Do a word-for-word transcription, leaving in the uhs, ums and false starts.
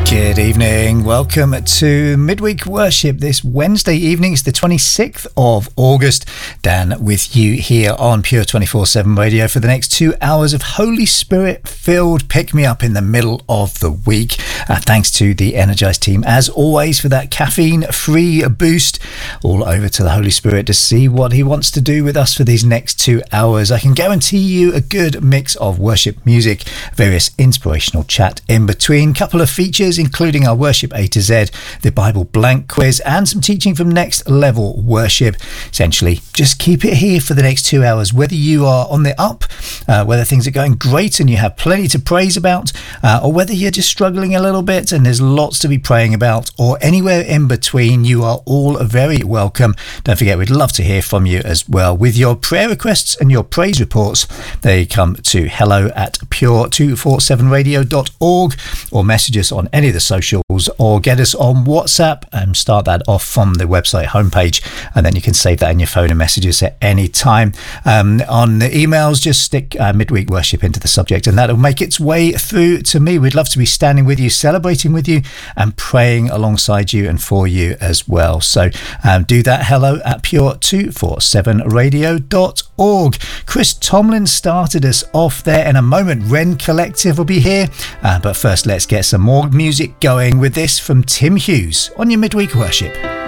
Good evening. Welcome to Midweek Worship this Wednesday evening. It's the twenty-sixth of August. Dan with you here on Pure twenty-four seven Radio for the next two hours of Holy Spirit-filled pick-me-up in the middle of the week. Uh, thanks to the Energized team, as always, for that caffeine-free boost. All over to the Holy Spirit to see what he wants to do with us for these next two hours. I can guarantee you a good mix of worship music, various inspirational chat in between, couple of features including our Worship A to Z, the Bible Blank quiz, and some teaching from Next Level Worship. Essentially, just keep it here for the next two hours, whether you are on the up, uh, whether things are going great and you have plenty to praise about, uh, or whether you're just struggling a little bit and there's lots to be praying about, or anywhere in between. You are all very welcome. Don't forget, we'd love to hear from you as well with your prayer requests and your praise reports. They come to hello at pure two forty-seven radio dot org, or message us on any of the socials, or get us on WhatsApp and start that off from the website homepage, and then you can save that in your phone and messages at any time. Um, on the emails, just stick uh, Midweek Worship into the subject and that'll make its way through to me. We'd love to be standing with you, celebrating with you, and praying alongside you and for you as well. So um, do that. Hello at pure two forty-seven radio dot org. Chris Tomlin started us off there. In a moment, Wren Collective will be here, uh, but first let's get some more music going with this from Tim Hughes on your Midweek Worship.